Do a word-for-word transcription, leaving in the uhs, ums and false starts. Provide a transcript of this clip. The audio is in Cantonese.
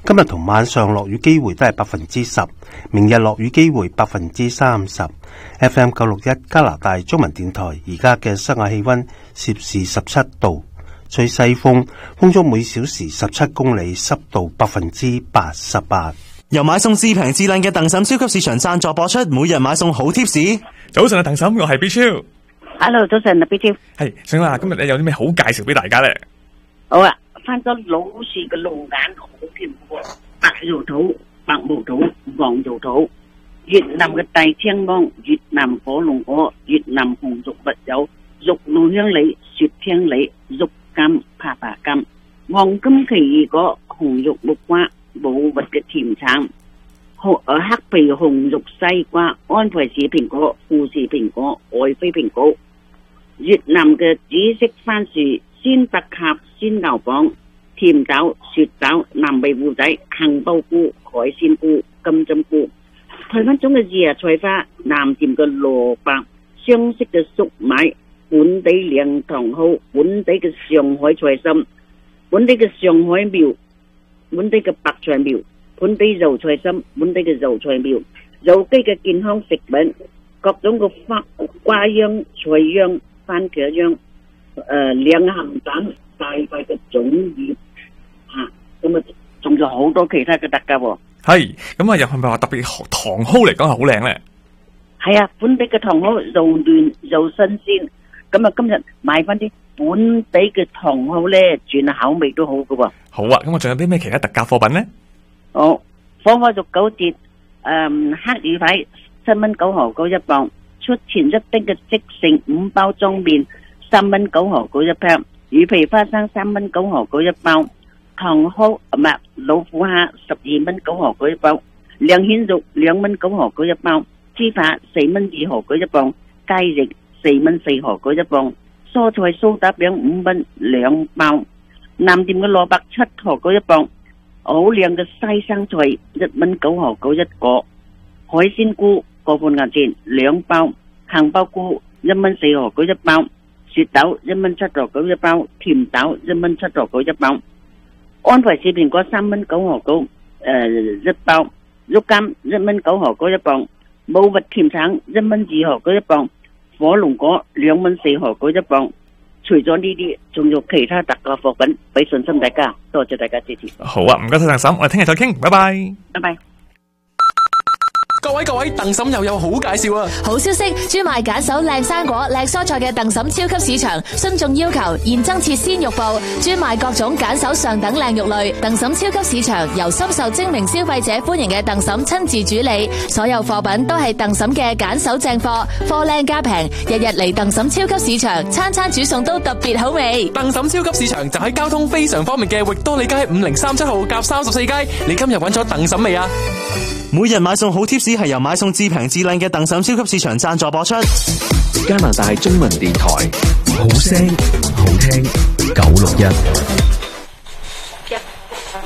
今日同晚上落雨機會都係百分之十，明日落雨機會百分之三十。F M 九六一加拿大中文電台，而家嘅室外氣溫攝氏十七度，吹西風，風速每小時十七公里，濕度百分之八十八。 由買餸至平至靚嘅鄧嬸超級市場贊助播出，每日買餸好貼士。 早晨啊，鄧嬸，我係 B 超。 Hello， 早晨啊 ，B 超。 係，請啦，今日你有啲咩好介紹俾大家咧？ 好啊，翻咗老式嘅龍眼好甜喎，白油土、白毛土、黃油土，越南嘅大青芒、越南火龍果、越南紅肉蜜柚、肉露香梨、雪聽梨、肉柑、帕帕柑、黃金奇異果、紅肉木瓜、冇核嘅甜橙、紅誒黑皮紅肉西瓜、安培士蘋果、富士蘋果、愛妃蘋果，越南嘅紫色番薯、鮮白鴿、鮮牛蒡、甜豆、雪豆、南美芋仔、杏鮑菇、海鮮菇、金針菇，台灣種嘅椰菜花、南甜嘅蘿蔔、湘式嘅粟米、本地涼糖蒿、本地嘅上海菜心、本地嘅上海苗、本地嘅白菜苗、本地油菜心、本地嘅油菜苗，有機嘅健康食品，各種嘅花瓜秧、菜秧、番茄秧，誒兩鹹蛋、大塊嘅粽葉，嚇咁啊，仲有好多其他嘅特價喎。 係，咁啊又係咪話特別糖蒿嚟講係好靚咧？ 係啊，本地嘅糖蒿又嫩又新鮮，咁啊今日買翻啲本地嘅糖蒿咧，轉下口味都好嘅喎。 好啊，咁我仲有啲咩其他特價貨品咧？ 好，火鍋肉九折，誒、嗯、黑魚排七蚊九毫九一磅，出前一丁嘅即食五包裝麵三蚊九毫九一包，魚皮花生三蚊九毫九一包，糖蒿唔係老虎蝦十二蚊九毫九一包，兩蜆肉兩蚊九毫九一包，豬扒四蚊二毫九一磅，雞翼四蚊四毫九一磅，蔬菜蘇打餅五蚊兩包，南店嘅蘿蔔七毫九一磅，好靚嘅西生菜一蚊九毫九一個，海鮮菇個半銀錢兩包，杏鮑菇一蚊四毫九一包，雪豆一蚊七毫九一包，甜豆一蚊七毫九一包，安培士蘋果三蚊九毫九誒一包，肉柑一蚊九毫九一磅，冇核甜橙一蚊二毫九一磅，火龍果兩蚊四毫九一磅。除咗呢啲，仲有其他特價貨品，俾信心大家，多謝大家支持。 好啊，唔該晒鄧嬸，我哋聽日再傾，拜拜。 拜拜。 各位各位，鄧嬸又有好介紹啊！ 好消息，專賣揀手靚生果、靚蔬菜嘅鄧嬸超級市場，信眾要求現增設鮮肉部，專賣各種揀手上等靚肉類。鄧嬸超級市場由深受精明消費者歡迎嘅鄧嬸親自主理，所有貨品都係鄧嬸嘅揀手正貨，貨靚價平。日日嚟鄧嬸超級市場，餐餐煮餸都特別好味。 鄧嬸超級市場就喺交通非常方便嘅域多利街五零三七號夾三十四街。你今日揾咗鄧嬸未啊？每日買餸好貼士係由買餸至平至靚嘅鄧嬸超級市場贊助播出。 加拿大中文電台，好聲好聽九六一。